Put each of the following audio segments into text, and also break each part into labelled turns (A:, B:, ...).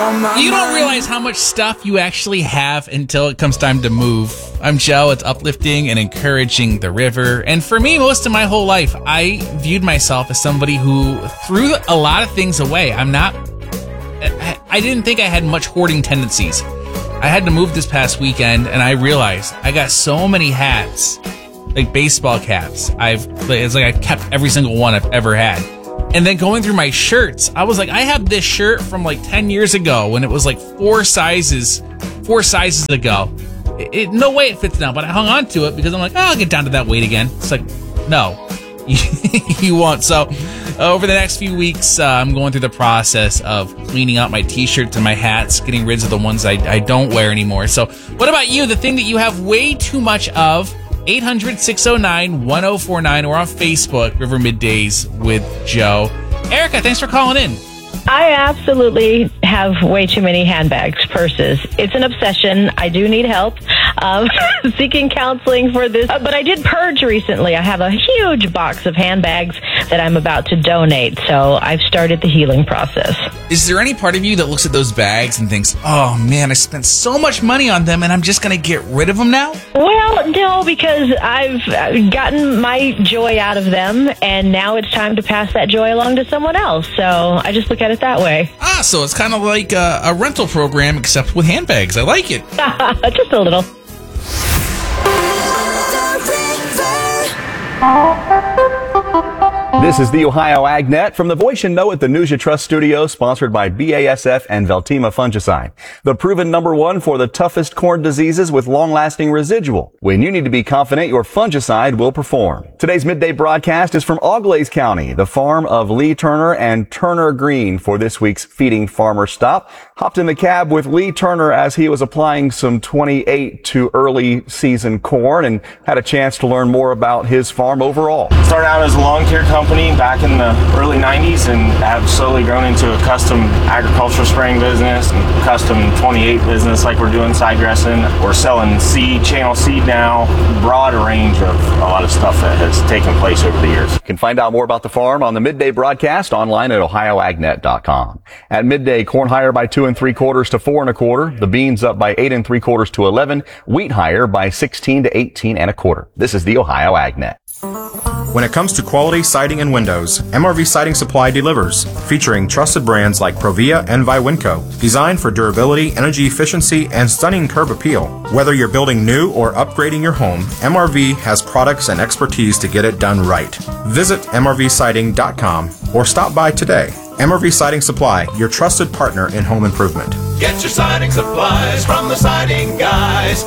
A: You don't realize how much stuff you actually have until it comes time to move. I'm Joe. It's uplifting and encouraging the river. And for me, most of my whole life, I viewed myself as somebody who threw a lot of things away. I didn't think I had much hoarding tendencies. I had to move this past weekend, and I realized I got so many hats, like baseball caps. It's like I've kept every single one I've ever had. And then going through my shirts, I was like, I have this shirt from like 10 years ago when it was like four sizes ago. No way it fits now, but I hung on to it because I'm like, I'll get down to that weight again. It's like, no, you won't. So over the next few weeks, I'm going through the process of cleaning out my t-shirts and my hats, getting rid of the ones I don't wear anymore. So what about you? The thing that you have way too much of? 800-609-1049 or on Facebook, River Middays with Joe. Erica, thanks for calling in.
B: I absolutely have way too many handbags, purses. It's an obsession. I do need help. Seeking counseling for this. But I did purge recently. I have a huge box of handbags that I'm about to donate. So I've started the healing process.
A: Is there any part of you that looks at those bags and thinks, oh man, I spent so much money on them and I'm just going to get rid of them now?
B: Well, no, because I've gotten my joy out of them and now it's time to pass that joy along to someone else. So I just look at it that way.
A: So it's kind of like a rental program except with handbags. I like it.
B: Just a little.
C: This is the Ohio AgNet from the Voice you know at the News You Trust studio, sponsored by BASF and Veltima Fungicide. The proven #1 for the toughest corn diseases with long-lasting residual. When you need to be confident your fungicide will perform. Today's midday broadcast is from Auglaize County, the farm of Lee Turner and Turner Green for this week's Feeding Farmer Stop. Hopped in the cab with Lee Turner as he was applying some 28 to early season corn and had a chance to learn more about his farm overall.
D: Started out as a lawn care company back in the early 90s and have slowly grown into a custom agricultural spraying business and custom 28 business like we're doing side dressing. We're selling seed, channel seed now, broad range of a lot of stuff that has taken place over the years.
C: You can find out more about the farm on the midday broadcast online at ohioagnet.com. At midday, corn higher by 2 3/4 to 4 1/4. The beans up by 8 3/4 to 11. Wheat higher by 16 to 18 1/4. This is the Ohio AgNet.
E: When it comes to quality siding and windows, MRV Siding Supply delivers, featuring trusted brands like Provia and Viwinco, designed for durability, energy efficiency, and stunning curb appeal. Whether you're building new or upgrading your home, MRV has products and expertise to get it done right. Visit mrvsiding.com or stop by today. MRV Siding Supply, your trusted partner in home improvement.
F: Get your siding supplies from the siding guys.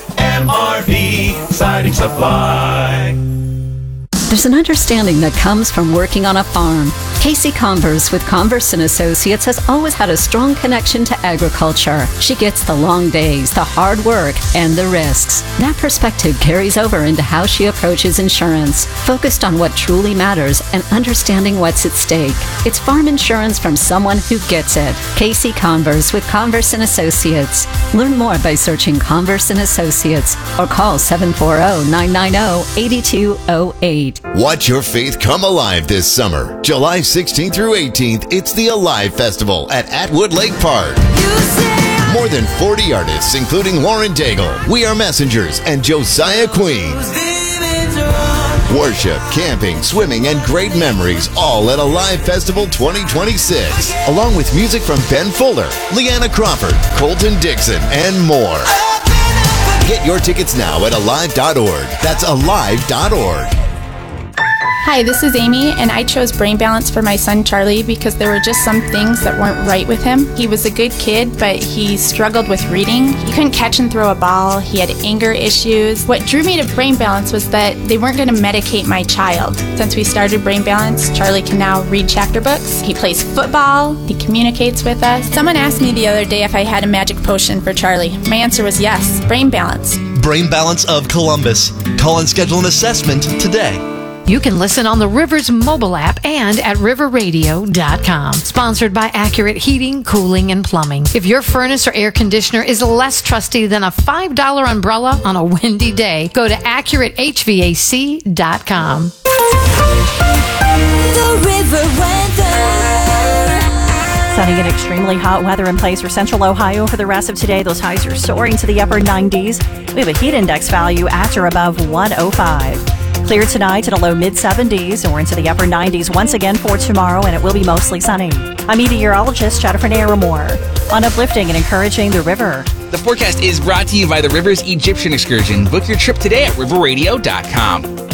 F: MRV Siding Supply.
G: There's an understanding that comes from working on a farm. Casey Converse with Converse & Associates has always had a strong connection to agriculture. She gets the long days, the hard work, and the risks. That perspective carries over into how she approaches insurance, focused on what truly matters and understanding what's at stake. It's farm insurance from someone who gets it. Casey Converse with Converse & Associates. Learn more by searching Converse & Associates or call 740-990-8208.
H: Watch your faith come alive this summer. July 16th through 18th, it's the Alive Festival at Atwood Lake Park. More than 40 artists, including Lauren Daigle, We Are Messengers, and Josiah Queen. Worship, camping, swimming, and great memories, all at Alive Festival 2026. Along with music from Ben Fuller, Leanna Crawford, Colton Dixon, and more. Get your tickets now at alive.org. That's alive.org.
I: Hi, this is Amy, and I chose Brain Balance for my son Charlie because there were just some things that weren't right with him. He was a good kid, but he struggled with reading. He couldn't catch and throw a ball. He had anger issues. What drew me to Brain Balance was that they weren't going to medicate my child. Since we started Brain Balance, Charlie can now read chapter books. He plays football. He communicates with us. Someone asked me the other day if I had a magic potion for Charlie. My answer was yes, Brain Balance.
J: Brain Balance of Columbus. Call and schedule an assessment today.
K: You can listen on the Rivers mobile app and at riverradio.com. Sponsored by Accurate Heating, Cooling, and Plumbing. If your furnace or air conditioner is less trusty than a $5 umbrella on a windy day, go to AccurateHVAC.com.
L: The River Weather. Sunny and extremely hot weather in place for central Ohio for the rest of today. Those highs are soaring to the upper 90s. We have a heat index value at or above 105. Clear tonight to the low mid-70s, and we're into the upper 90s once again for tomorrow, and it will be mostly sunny. I'm meteorologist Jennifer Naramore on uplifting and encouraging the river.
M: The forecast is brought to you by the Rivers Egyptian Excursion. Book your trip today at riverradio.com.